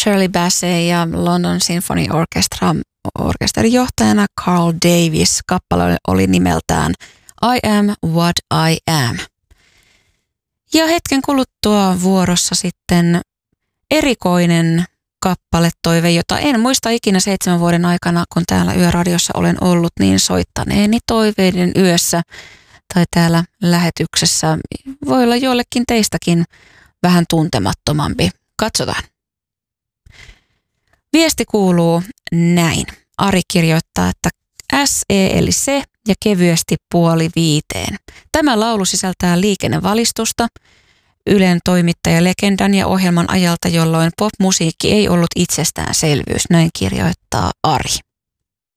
Shirley Bassey ja London Symphony Orchestran johtajana Carl Davis. Kappale oli nimeltään I Am What I Am. Ja hetken kuluttua vuorossa sitten erikoinen kappaletoive, jota en muista ikinä 7 vuoden aikana, kun täällä Yöradiossa olen ollut, niin soittaneeni toiveiden yössä tai täällä lähetyksessä. Voi olla joillekin teistäkin vähän tuntemattomampi. Katsotaan. Viesti kuuluu näin. Ari kirjoittaa, että SE eli se ja kevyesti 4:30. Tämä laulu sisältää liikennevalistusta Ylen toimittajalegendan ja ohjelman ajalta, jolloin popmusiikki ei ollut itsestäänselvyys, näin kirjoittaa Ari.